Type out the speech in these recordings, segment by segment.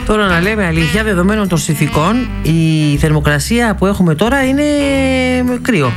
Τώρα να λέμε αλήθεια, δεδομένων των συνθηκών, η θερμοκρασία που έχουμε τώρα είναι κρύο.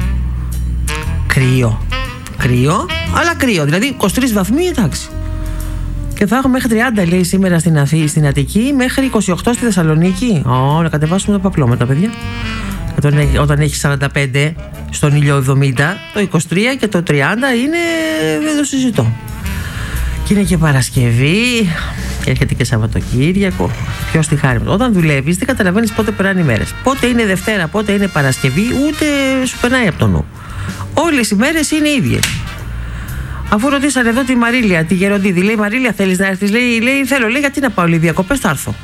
Κρύο, αλλά κρύο. Δηλαδή 23 βαθμοί, εντάξει. Και θα έχουμε μέχρι 30, λέει, σήμερα στην Αττική, μέχρι 28 στη Θεσσαλονίκη. Να κατεβάσουμε τα παπλώματα, παιδιά. Όταν έχει 45 στον ήλιο 70, το 23 και το 30 είναι, δεν το συζητώ. Και είναι και Παρασκευή, και έρχεται και Σαββατοκύριακο. Ποιος τη χάρη. Όταν δουλεύεις, δεν καταλαβαίνεις πότε περνάνε οι μέρες. Πότε είναι Δευτέρα, πότε είναι Παρασκευή, ούτε σου περνάει από το νου. Όλες οι μέρες είναι ίδιες. Αφού ρωτήσανε εδώ τη Μαρίλια, τη Γεροντίδη, λέει: Μαρίλια, θέλεις να έρθεις? Λέει: θέλω. Λέει: γιατί να πάω, λέει, διακοπές, θα έρθω.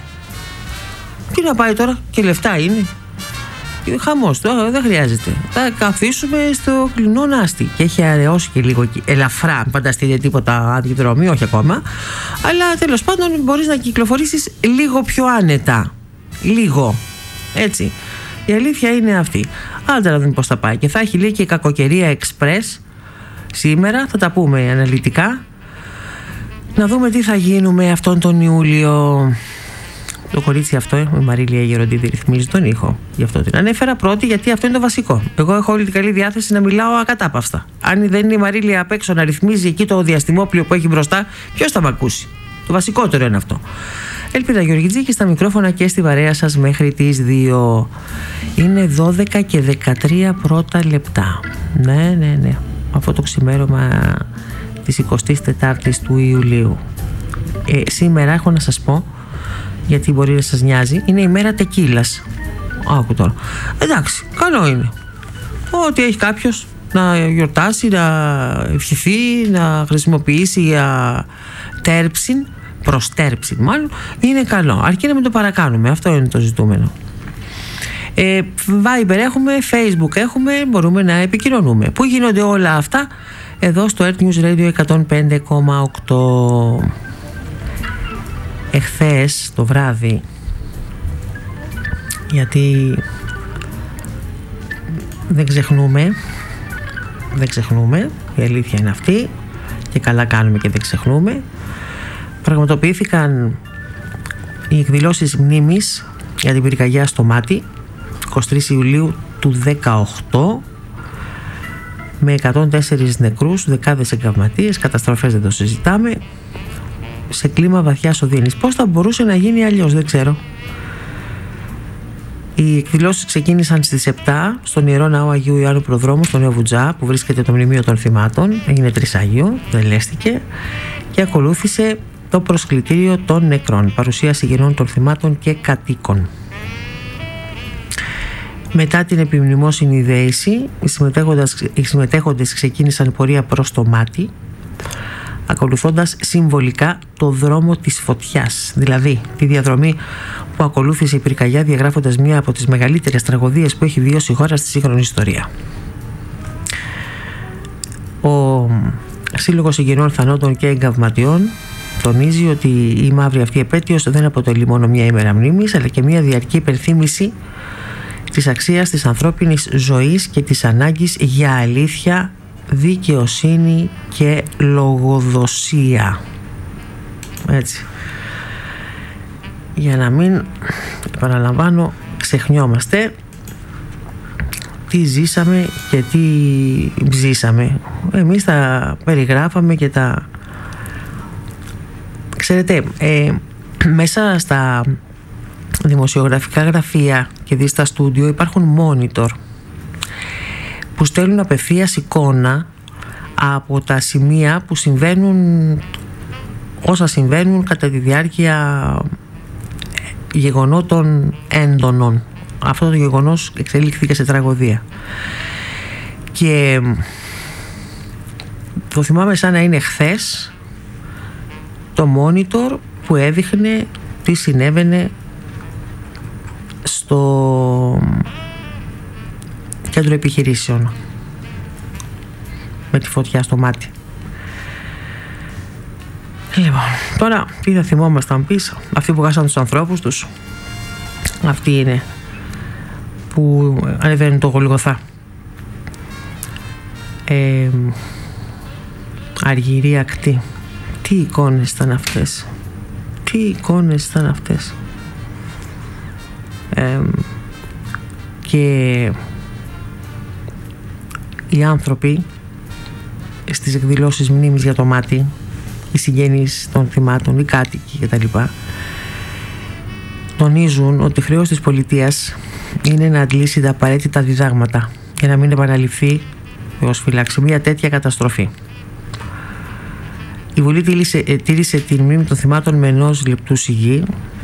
Τι να πάει τώρα, και λεφτά είναι. Χαμός, δεν χρειάζεται. Θα καθίσουμε στο κλεινό Νάστη. Και έχει αραιώσει και λίγο ελαφρά, μην φανταστείτε τίποτα αντιδρόμιο, όχι ακόμα. Αλλά τέλος πάντων μπορείς να κυκλοφορήσεις λίγο πιο άνετα. Λίγο. Έτσι. Η αλήθεια είναι αυτή. Άντε να δούμε πώς θα πάει. Και θα έχει, λέει, και κακοκαιρία εξπρές σήμερα. Θα τα πούμε αναλυτικά. Να δούμε τι θα γίνουμε αυτόν τον Ιούλιο. Το κορίτσι αυτό, η Μαρίλια Γεροντίδη, ρυθμίζει τον ήχο. Γι' αυτό την ανέφερα πρώτη, γιατί αυτό είναι το βασικό. Εγώ έχω όλη την καλή διάθεση να μιλάω ακατάπαυστα. Αν δεν είναι η Μαρίλια απ' έξω να ρυθμίζει εκεί το διαστημόπλιο που έχει μπροστά, ποιος θα με ακούσει? Το βασικότερο είναι αυτό. Ελπίδα Γεωργιτζίκη στα μικρόφωνα και στη βαρέα σας μέχρι τις 2. Είναι 12 και 13 πρώτα λεπτά. Ναι. Αυτό το ξημέρωμα της 24ης του Ιουλίου. Σήμερα έχω να σας πω, γιατί μπορεί να σας νοιάζει, είναι η μέρα τεκίλας. Άκου τώρα. Εντάξει, καλό είναι. Ό,τι έχει κάποιος να γιορτάσει, να ευχηθεί, να χρησιμοποιήσει για τέρψιν, προστέρψιν μάλλον, είναι καλό. Αρκεί να μην το παρακάνουμε. Αυτό είναι το ζητούμενο. Viber έχουμε, Facebook έχουμε, μπορούμε να επικοινωνούμε. Πού γίνονται όλα αυτά? Εδώ στο Earth News Radio 105,8. Εχθές το βράδυ, γιατί δεν ξεχνούμε, η αλήθεια είναι αυτή, και καλά κάνουμε και δεν ξεχνούμε, πραγματοποιήθηκαν οι εκδηλώσεις μνήμης για την πυρκαγιά στο Μάτι 23 Ιουλίου του 2018, με 104 νεκρούς, δεκάδες εγκαυματίες, καταστροφές δεν το συζητάμε, σε κλίμα βαθιάς οδύνης. Πώς θα μπορούσε να γίνει αλλιώς, δεν ξέρω. Οι εκδηλώσεις ξεκίνησαν στις 7 στον Ιερό Ναό Αγίου Ιωάννου Προδρόμου, στο Νέο Βουτζά, που βρίσκεται το Μνημείο των Θυμάτων. Έγινε τρισάγιο, δεν λέστηκε, και ακολούθησε το προσκλητήριο των νεκρών, παρουσίαση γενών των θυμάτων και κατοίκων. Μετά την επιμνημόσυνη δέηση, οι συμμετέχοντες ξεκίνησαν πορεία προς το Μάτι, ακολουθώντας συμβολικά το δρόμο της φωτιάς, δηλαδή τη διαδρομή που ακολούθησε η πυρκαγιά, διαγράφοντας μία από τις μεγαλύτερες τραγωδίες που έχει βιώσει η χώρα στη σύγχρονη ιστορία. Ο Σύλλογος Συγγενών Θανόντων και Εγκαυματιών τονίζει ότι η μαύρη αυτή επέτειος δεν αποτελεί μόνο μία ημέρα μνήμης, αλλά και μία διαρκή υπενθύμηση της αξίας της ανθρώπινης ζωής και της ανάγκης για αλήθεια, δικαιοσύνη και λογοδοσία. Έτσι. Για να μην, επαναλαμβάνω, ξεχνιόμαστε τι ζήσαμε και τι ζήσαμε. Εμείς τα περιγράφαμε και τα... Ξέρετε, μέσα στα δημοσιογραφικά γραφεία και δει στα στούντιο υπάρχουν monitor που στέλνουν απευθείας εικόνα από τα σημεία που συμβαίνουν, όσα συμβαίνουν κατά τη διάρκεια γεγονότων έντονων. Αυτό το γεγονός εξελίχθηκε σε τραγωδία. Και το θυμάμαι σαν να είναι χθες το monitor που έδειχνε τι συνέβαινε στο κέντρο επιχειρήσεων με τη φωτιά στο Μάτι. Λοιπόν, τώρα τι θα θυμόμασταν πίσω? Αυτοί που χάσαν τους ανθρώπους τους, αυτοί είναι που ανεβαίνουν το Γολγοθά. Αργυρή ακτή. Τι εικόνες ήταν αυτές! Τι εικόνες ήταν αυτές! και οι άνθρωποι στις εκδηλώσεις μνήμης για το μάτι, οι συγγενείς των θυμάτων, οι κάτοικοι κτλ, τονίζουν ότι χρέος της πολιτείας είναι να αντλήσει τα απαραίτητα διδάγματα και να μην επαναληφθεί ως φυλάξη μια τέτοια καταστροφή. Η Βουλή τήρησε την μνήμη των θυμάτων με 1 λεπτού σιγή.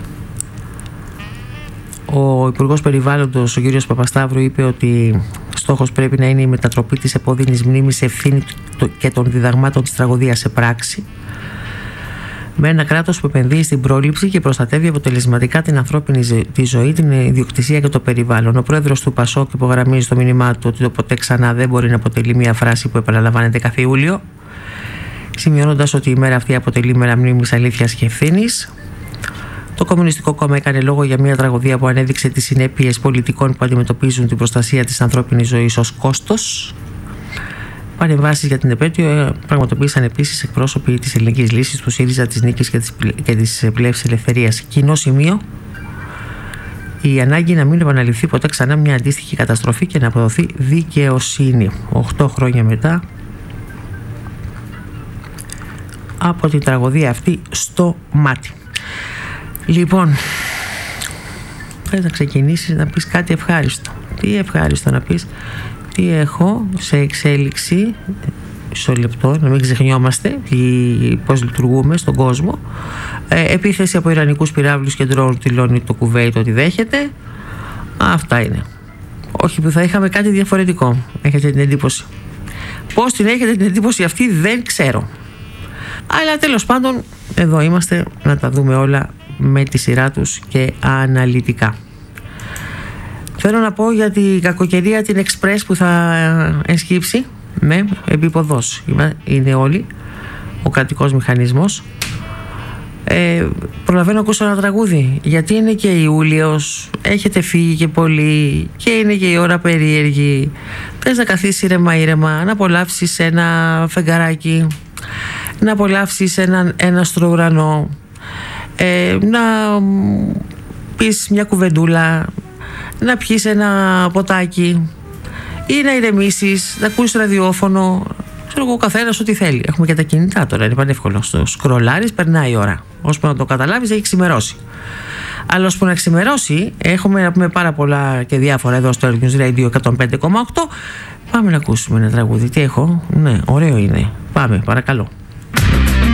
Ο Υπουργός Περιβάλλοντος, ο κ. Παπασταύρου, είπε ότι στόχος πρέπει να είναι η μετατροπή της επώδυνης μνήμης σε ευθύνη και των διδαγμάτων της τραγωδίας σε πράξη, με ένα κράτος που επενδύει στην πρόληψη και προστατεύει αποτελεσματικά την ανθρώπινη τη ζωή, την ιδιοκτησία και το περιβάλλον. Ο πρόεδρος του ΠΑΣΟΚ υπογραμμίζει στο μήνυμά του ότι το ποτέ ξανά δεν μπορεί να αποτελεί μια φράση που επαναλαμβάνεται κάθε Ιούλιο, σημειώνοντας ότι η μέρα αυτή αποτελεί μέρα μνήμης, αλήθειας και ευθύνης. Το Κομμουνιστικό Κόμμα έκανε λόγο για μια τραγωδία που ανέδειξε τις συνέπειες πολιτικών που αντιμετωπίζουν την προστασία της ανθρώπινης ζωής ως κόστος. Παρεμβάσεις για την επέτειο πραγματοποίησαν επίσης εκπρόσωποι της Ελληνικής Λύσης, του ΣΥΡΙΖΑ, της Νίκης και της Πλεύσης Ελευθερίας. Κοινό σημείο, η ανάγκη να μην επαναληφθεί ποτέ ξανά μια αντίστοιχη καταστροφή και να αποδοθεί δικαιοσύνη. 8 χρόνια μετά από την τραγωδία αυτή στο μάτι. Λοιπόν, θες να ξεκινήσεις να πεις κάτι ευχάριστο? Τι ευχάριστο να πεις? Τι έχω σε εξέλιξη? Στο λεπτό, να μην ξεχνιόμαστε πώς λειτουργούμε στον κόσμο. Επίθεση από ιρανικούς πυράβλους και ντρόουν δηλώνει το Κουβέιτ ότι δέχεται. Αυτά είναι. Όχι που θα είχαμε κάτι διαφορετικό. Έχετε την εντύπωση? Πώς την έχετε την εντύπωση αυτή δεν ξέρω. Αλλά τέλος πάντων εδώ είμαστε να τα δούμε όλα με τη σειρά τους και αναλυτικά. Θέλω να πω για την κακοκαιρία την Express που θα ενσκύψει με επίποδος. Είναι όλοι ο κρατικός μηχανισμός. Προλαβαίνω να ακούσω ένα τραγούδι, γιατί είναι και Ιούλιος, έχετε φύγει και πολύ και είναι και η ώρα περίεργη. Θες να καθίσεις ήρεμα να απολαύσεις ένα φεγγαράκι, να απολαύσεις ένα άστρο ουρανό, να πεις μια κουβεντούλα, να πιεις ένα ποτάκι ή να ηρεμήσεις, να ακούσεις ραδιόφωνο. Ξέρω εγώ, ο καθένας ό,τι θέλει. Έχουμε και τα κινητά τώρα, είναι πανεύκολο. Στο σκρολάρεις, περνάει η ώρα. Ώσπου να το καταλάβεις, έχει ξημερώσει. Αλλά ώσπου να ξημερώσει, έχουμε να πούμε πάρα πολλά και διάφορα εδώ στο News Radio 105,8. Πάμε να ακούσουμε ένα τραγούδι. Τι έχω? Ναι, ωραίο είναι. Πάμε, παρακαλώ.